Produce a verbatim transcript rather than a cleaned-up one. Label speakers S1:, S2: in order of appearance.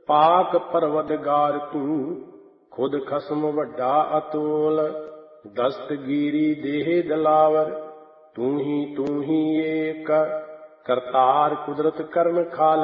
S1: ਪਾਕ ਪਰਵਦਗਾਰ ਤੂੰ, ਖੁਦ ਖਸਮ ਵੱਡਾ ਅਤੋਲ। ਦਸਤਗੀਰੀ ਦੇਹ ਦਲਾਵਰ, ਤੂੰ ਹੀ ਤੂੰ ਹੀ ਏਕ, ਕਰਤਾਰ ਕੁਦਰਤ ਕਰਨ ਖਾਲਕ।